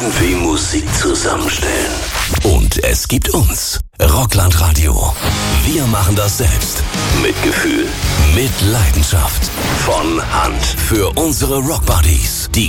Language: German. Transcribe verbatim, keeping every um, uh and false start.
irgendwie Musik zusammenstellen. Und es gibt uns. Rockland Radio. Wir machen das selbst. Mit Gefühl. Mit Leidenschaft. Von Hand. Für unsere Rockbuddies. Die